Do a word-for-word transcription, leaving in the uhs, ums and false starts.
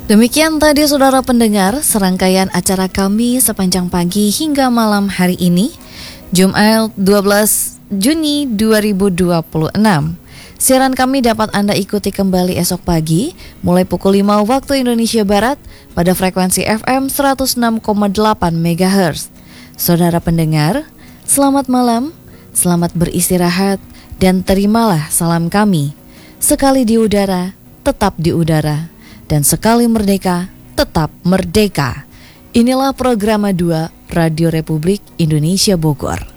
Demikian tadi saudara pendengar serangkaian acara kami sepanjang pagi hingga malam hari ini, Jumat dua belas Juni dua ribu dua puluh enam. Siaran kami dapat Anda ikuti kembali esok pagi mulai pukul lima waktu Indonesia Barat pada frekuensi F M seratus enam koma delapan megahertz. Saudara pendengar, selamat malam, selamat beristirahat, dan terimalah salam kami. Sekali di udara, tetap di udara. Dan sekali merdeka, tetap merdeka. Inilah Programa dua Radio Republik Indonesia Bogor.